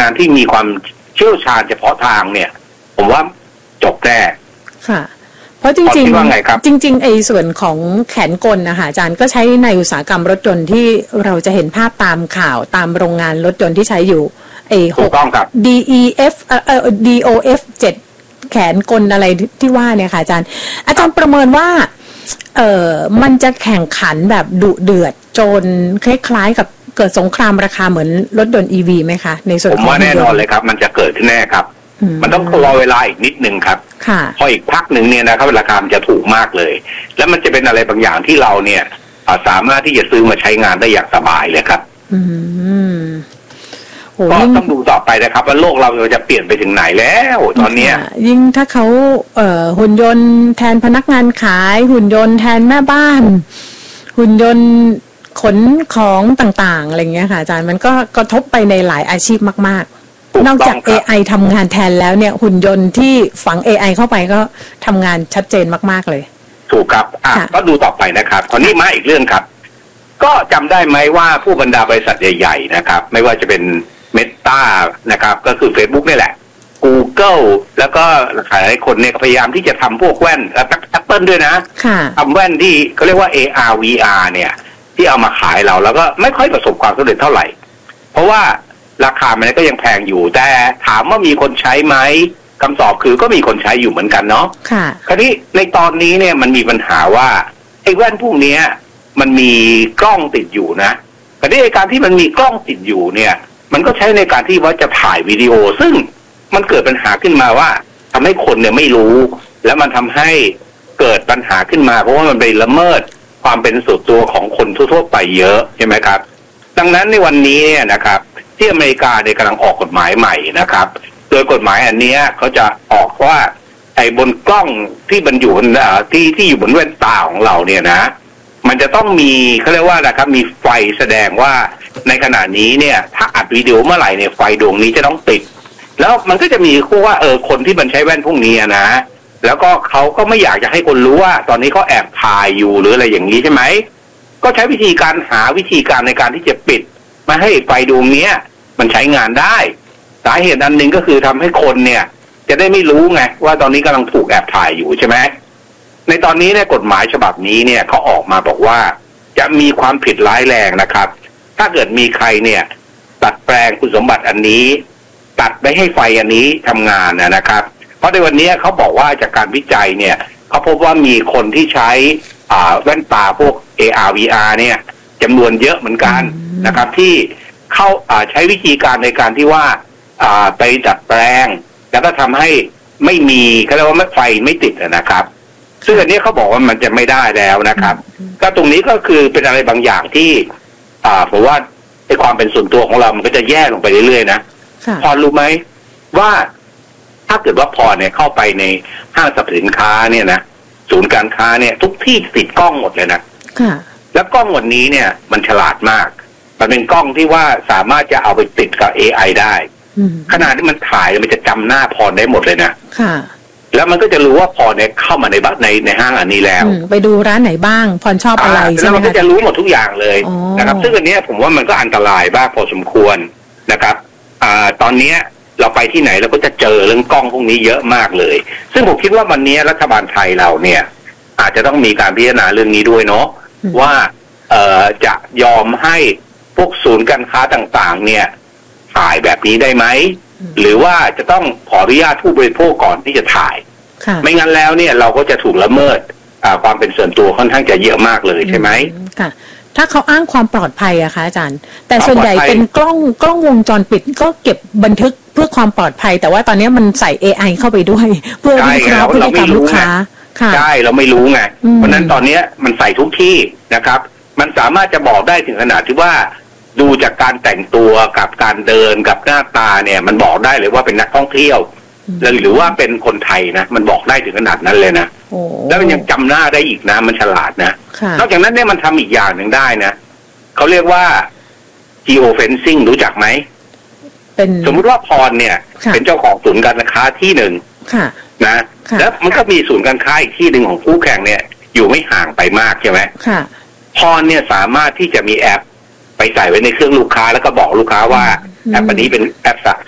านที่มีความเชี่ยวชาญเฉพาะทางเนี่ยผมว่าจบแน่ค่ะเพราะจริงๆจริงๆไอ้ส่วนของแขนกลนะคะอาจารย์ก็ใช้ในอุตสาหกรรมรถยนต์ที่เราจะเห็นภาพตามข่าวตามโรงงานรถยนต์ที่ใช้อยู่ไอ้6 DOF 7แขนกลอะไรที่ว่าเนี่ยค่ะอาจารย์ประเมินว่ามันจะแข่งขันแบบดุเดือดจนคล้ายๆกับเกิดสงครามราคาเหมือนรถยนต์ EV ไหมคะในส่วนผมว่าแน่นอนเลยครับมันจะเกิดขึ้นแน่ครับมันต้องรอเวลาอีกนิดนึงครับพออีกพักหนึ่งเนี่ยนะครับราคามันจะถูกมากเลยแล้วมันจะเป็นอะไรบางอย่างที่เราเนี่ยสามารถที่จะซื้อมาใช้งานได้อย่างสบายเลยครับก็ต้องดูต่อไปนะครับว่าโลกเราจะเปลี่ยนไปถึงไหนแล้วตอนนี้ยิ่งถ้าเขาหุ่นยนต์แทนพนักงานขายหุ่นยนต์แทนแม่บ้านหุ่นยนต์ขนของต่างๆอะไรเงี้ยค่ะอาจารย์มันก็กระทบไปในหลายอาชีพมากๆนอกจาก AI ทำงานแทนแล้วเนี่ยหุ่นยนต์ที่ฝัง AI เข้าไปก็ทำงานชัดเจนมากๆเลยถูกครับก็ดูต่อไปนะครับคราวนี้มาอีกเรื่องครับก็จำได้ไหมว่าผู้บรรดาบริษัทใหญ่ๆนะครับไม่ว่าจะเป็นMeta นะครับก็คือ Facebook นี่แหละ Google แล้วก็หลายคนเนี่ยพยายามที่จะทำพวกแว่นApple ด้วยนะทำแว่นที่เขาเรียกว่า AR VR เนี่ยที่เอามาขายเราแล้วก็ไม่ค่อยประสบความสำเร็จเท่าไหร่เพราะว่าราคามันก็ยังแพงอยู่แต่ถามว่ามีคนใช้ไหมคำตอบคือก็มีคนใช้อยู่เหมือนกันเนาะคราวนี้ในตอนนี้เนี่ยมันมีปัญหาว่าไอ้แว่นพวกนี้มันมีกล้องติดอยู่นะแต่ในการที่มันมีกล้องติดอยู่เนี่ยมันก็ใช้ในการที่ว่าจะถ่ายวิดีโอซึ่งมันเกิดปัญหาขึ้นมาว่าทำให้คนเนี่ยไม่รู้แล้วมันทำให้เกิดปัญหาขึ้นมาเพราะว่ามันไปละเมิดความเป็นส่วนตัวของคนทั่วๆไปเยอะใช่ไหมครับดังนั้นในวันนี้เนี่ยนะครับที่อเมริกาเนี่ยกำลังออกกฎหมายใหม่นะครับโดยกฎหมายอันนี้เขาจะออกว่าไอ้บนกล้องที่มันอยู่ที่อยู่บนแว่นตาของเราเนี่ยนะมันจะต้องมีเขาเรียกว่านะครับมีไฟแสดงว่าในขณะนี้เนี่ยถ้าอัดวิดีโอเมื่อไหร่เนี่ยไฟดวงนี้จะต้องติดแล้วมันก็จะมีคู่ว่าคนที่มันใช้แว่นพวกนี้นะแล้วก็เขาก็ไม่อยากจะให้คนรู้ว่าตอนนี้เขาแอบถ่ายอยู่หรืออะไรอย่างนี้ใช่ไหมก็ใช้วิธีการหาวิธีการในการที่จะปิดมาให้ไฟดวงนี้มันใช้งานได้สาเหตุอันหนึ่งก็คือทำให้คนเนี่ยจะได้ไม่รู้ไงว่าตอนนี้กำลังถูกแอบถ่ายอยู่ใช่ไหมในตอนนี้เนี่ยกฎหมายฉบับนี้เนี่ยเขาออกมาบอกว่าจะมีความผิดร้ายแรงนะครับถ้าเกิดมีใครเนี่ยตัดแปลงคุณสมบัติอันนี้ตัดไม่ให้ไฟอันนี้ทำงานนะครับเพราะในวันนี้เขาบอกว่าจากการวิจัยเนี่ยเขาพบว่ามีคนที่ใช้แว่นตาพวก AR VR เนี่ยจำนวนเยอะเหมือนกันนะครับที่เข้าใช้วิธีการในการที่ว่าไปดัดแปลงแล้วก็ทำให้ไม่มีเขาเรียกว่าไฟไม่ติดนะครับซึ่งอันนี้เขาบอกว่ามันจะไม่ได้แล้วนะครับก็ตรงนี้ก็คือเป็นอะไรบางอย่างที่ผมว่าในความเป็นส่วนตัวของเรามันก็จะแย่ลงไปเรื่อยๆนะพอรู้ไหมว่าถ้าเกิดว่าพอเนี่ยเข้าไปในห้างสรรพสินค้าเนี่ยนะศูนย์การค้าเนี่ยทุกที่ติดกล้องหมดเลยนะแล้วกล้องหมดนี้เนี่ยมันฉลาดมากมันเป็นกล้องที่ว่าสามารถจะเอาไปติดกับ AI ได้ขนาดที่มันถ่ายมันจะจำหน้าพรได้หมดเลยนะแล้วมันก็จะรู้ว่าพรเนี่ยเข้ามาในห้างอันนี้แล้วไปดูร้านไหนบ้างพรชอบอะไรใช่ไหมแล้วมันก็จะรู้หมดทุกอย่างเลยนะครับซึ่งอันนี้ผมว่ามันก็อันตรายบ้างพอสมควรนะครับตอนนี้เราไปที่ไหนเราก็จะเจอเรื่องกล้องพวกนี้เยอะมากเลยซึ่งผมคิดว่าวันนี้รัฐบาลไทยเราเนี่ยอาจจะต้องมีการพิจารณาเรื่องนี้ด้วยเนาะว่าจะยอมให้พวกศูนย์การค้าต่างๆเนี่ยถ่ายแบบนี้ได้ไหมหรือว่าจะต้องขออนุญาตผู้บริโภคก่อนที่จะถ่ายไม่งั้นแล้วเนี่ยเราก็จะถูกละเมิดความเป็นส่วนตัวค่อนข้างจะเยอะมากเลยใช่ไหมค่ะถ้าเขาอ้างความปลอดภัยอะคะอาจารย์แต่ส่วนใหญ่เป็นกล้องวงจรปิดก็เก็บบันทึกเพื่อความปลอดภัยแต่ว่าตอนนี้มันใส่ AI เข้าไปด้วยเพื่อวิเคราะห์พฤติกรรมลูกค้าใช่เราไม่รู้ไงเพราะนั้นตอนนี้มันใส่ทุกที่นะครับมันสามารถจะบอกได้ถึงขนาดที่ว่าดูจากการแต่งตัวกับการเดินกับหน้าตาเนี่ยมันบอกได้เลยว่าเป็นนักท่องเที่ยวหรือว่าเป็นคนไทยนะมันบอกได้ถึงขนาดนั้นเลยนะแล้วมันยังจำหน้าได้อีกนะมันฉลาดนะนอกจากนั้นเนี่ยมันทำอีกอย่างหนึ่งได้นะเขาเรียกว่า geofencing รู้จักไหมสมมุติว่าพรเนี่ยเป็นเจ้าของศูนย์การค้าที่หนึ่งนะแล้วมันก็มีศูนย์การค้าอีกที่หนึ่งของคู่แข่งเนี่ยอยู่ไม่ห่างไปมากใช่ไหมพรเนี่ยสามารถที่จะมีแอปไปใส่ไว้ในเครื่องลูกค้าแล้วก็บอกลูกค้าว่าแอปนี้เป็นแอป